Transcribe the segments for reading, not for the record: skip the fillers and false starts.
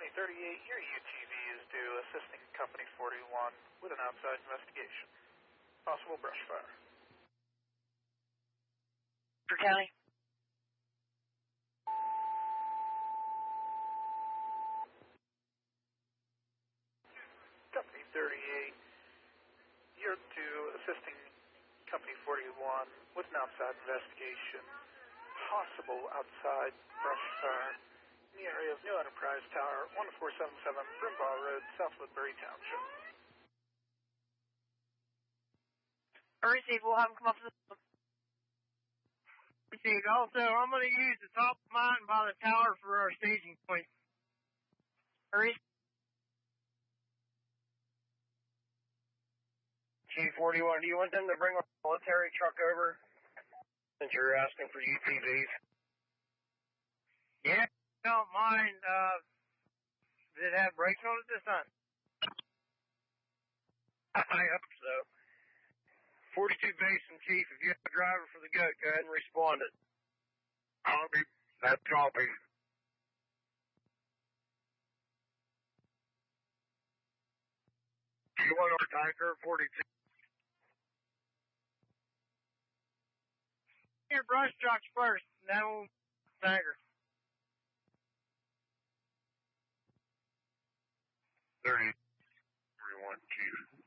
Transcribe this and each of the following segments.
38, your UTV is due assisting Company 41 with an outside investigation. Possible brush fire. For County. Company 38, you're due assisting Company 41 with an outside investigation. Possible outside brush fire in the area of New Enterprise Tower, 1477 Brimbaugh Road, South Woodbury Township. Receive, we'll have them come up to the... Receive. Also, I'm going to use the top mountain by the tower for our staging point. Receive. Chief 41, do you want them to bring a military truck over since you're asking for UTVs? Yeah, don't mind. Does it have brakes on it this time? I hope so. 42 Basin Chief, if you have a driver for the goat, go ahead and respond it. Copy. That's copy. You want our tanker, 42? Your brush trucks first, and then we'll tanker. 30, 31, Chief.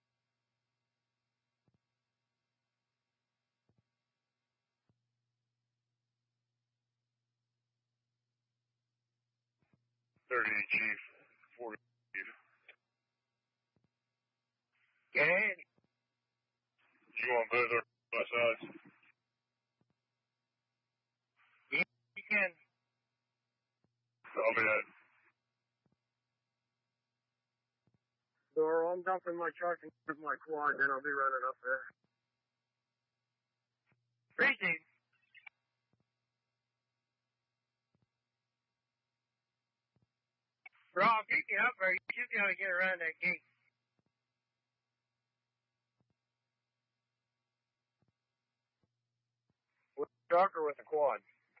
Chief, 40 Chief. Get in. You want both our sides? Yeah, you can. I'll be at. Doral, I'm dumping my truck and with my quad, then I'll be running up there. Receive. Rob, you can up there. You should be able to get around that gate. With the truck or with the quad?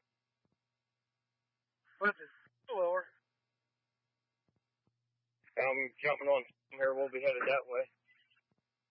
With the lower. I'm jumping on here. We'll be headed that way.